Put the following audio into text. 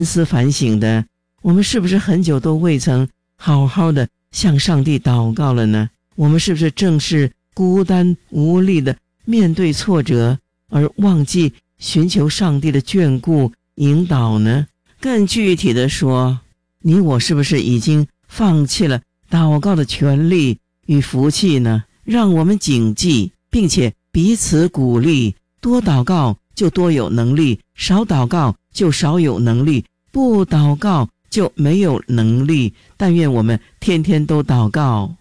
思反省的，我们是不是很久都未曾好好的向上帝祷告了呢？我们是不是正是孤单无力的面对挫折，而忘记寻求上帝的眷顾引导呢？更具体的说，你我是不是已经放弃了祷告的权利与福气呢？让我们谨记，并且彼此鼓励，多祷告就多有能力，少祷告就少有能力，不祷告就没有能力。但愿我们天天都祷告。